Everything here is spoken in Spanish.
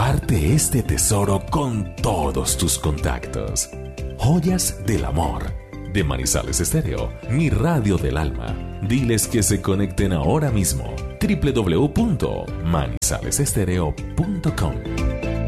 comparte este tesoro con todos tus contactos. Joyas del Amor, de Manizales Estéreo, mi radio del alma. Diles que se conecten ahora mismo. www.manizalesestereo.com